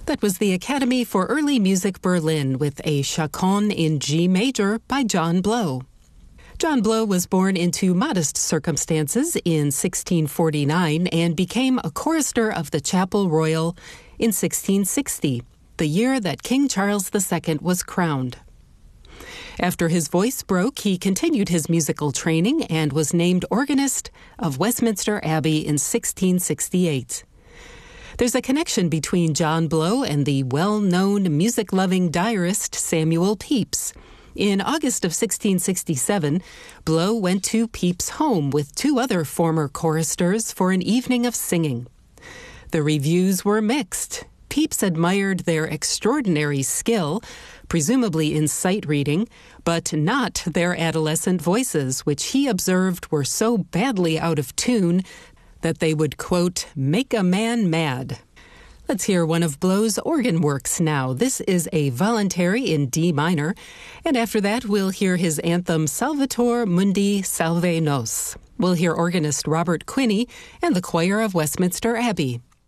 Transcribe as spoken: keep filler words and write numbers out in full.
That was the Academy for Early Music Berlin with a Chaconne in G major by John Blow. John Blow was born into modest circumstances in sixteen forty-nine and became a chorister of the Chapel Royal in sixteen sixty, the year that King Charles the Second was crowned. After his voice broke, he continued his musical training and was named organist of Westminster Abbey in sixteen sixty-eight. There's a connection between John Blow and the well-known music-loving diarist Samuel Pepys. In August of sixteen sixty-seven, Blow went to Pepys' home with two other former choristers for an evening of singing. The reviews were mixed. Pepys admired their extraordinary skill, presumably in sight reading, but not their adolescent voices, which he observed were so badly out of tune that they would, quote, make a man mad. Let's hear one of Blow's organ works now. This is a voluntary in D minor, and after that we'll hear his anthem Salvator Mundi Salve Nos. We'll hear organist Robert Quinney and the choir of Westminster Abbey.